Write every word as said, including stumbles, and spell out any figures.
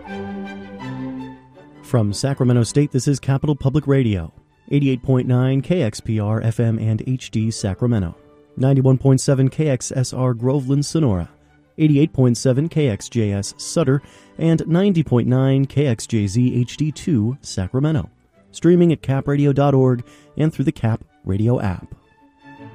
From Sacramento State, this is Capital Public Radio, eighty-eight point nine K X P R F M and H D Sacramento, ninety-one point seven K X S R Groveland, Sonora, eighty-eight point seven K X J S Sutter, and ninety point nine K X J Z H D two Sacramento. Streaming at cap radio dot org and through the Cap Radio app.